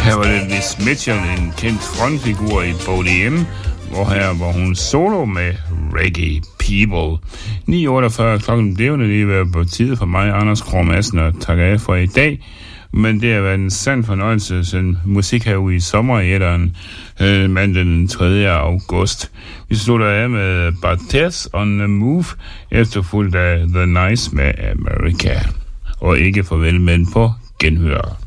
Her var det Liz Mitchell, en kendt frontfigur i Bodiem, hvor hun solo med Reggae People. 9:48 klokken blev det lige været på tid for mig, Anders Krog Madsen, og takker af for i dag. Men det har været en sand fornøjelse, sådan musik herude i sommer i etteren, mandag den 3. august. Vi slutter af med Barthez on the Move, efterfulgt af The Nice med America. Og ikke farvel, men på genhør.